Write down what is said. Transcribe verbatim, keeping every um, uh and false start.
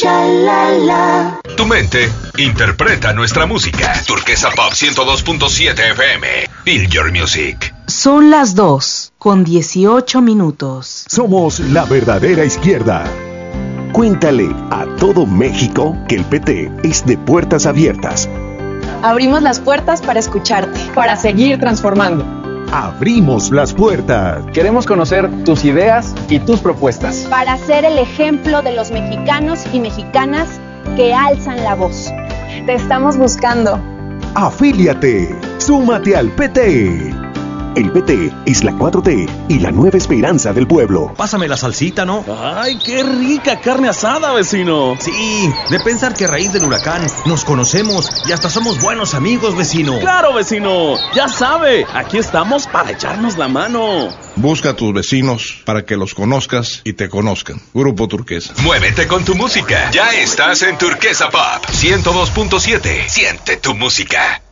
Shalala. Tu mente interpreta nuestra música. Turquesa Pop ciento dos punto siete F M. Feel your music. Son las dos con dieciocho minutos. Somos la verdadera izquierda. Cuéntale a todo México que el P T es de puertas abiertas. Abrimos las puertas para escucharte, para seguir transformando. Abrimos las puertas. Queremos conocer tus ideas y tus propuestas. Para ser el ejemplo de los mexicanos y mexicanas que alzan la voz. Te estamos buscando. Afíliate. Súmate al P T. El P T es la cuatro T y la nueva esperanza del pueblo. Pásame la salsita, ¿no? ¡Ay, qué rica carne asada, vecino! Sí, de pensar que a raíz del huracán nos conocemos y hasta somos buenos amigos, vecino. ¡Claro, vecino! Ya sabe, aquí estamos para echarnos la mano. Busca a tus vecinos para que los conozcas y te conozcan. Grupo Turquesa. Muévete con tu música. Ya estás en Turquesa Pop ciento dos punto siete. Siente tu música.